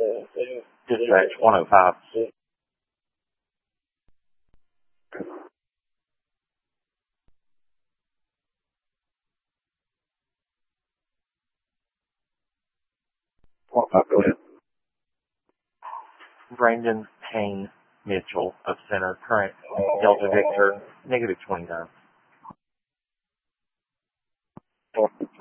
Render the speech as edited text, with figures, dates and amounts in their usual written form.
Dispatch 105. Go ahead. Brandon Payne Mitchell of Center, current Delta Victor, -29.